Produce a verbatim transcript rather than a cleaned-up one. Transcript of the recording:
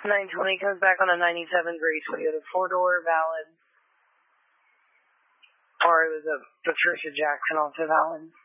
nine twenty comes back on a ninety-seven gray Toyota four-door, valid. Or it was a Patricia Jackson, also valid.